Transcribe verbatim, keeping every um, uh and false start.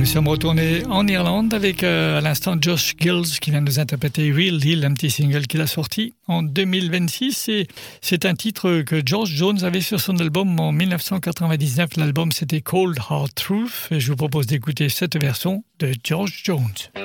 nous sommes retournés en Irlande avec euh, à l'instant Josh Gills qui vient de nous interpréter Real Deal, un petit single qu'il a sorti en deux mille vingt-six. Et c'est un titre que George Jones avait sur son album en dix-neuf cent quatre-vingt-dix-neuf. L'album c'était Cold Hard Truth. Et je vous propose d'écouter cette version de George Jones.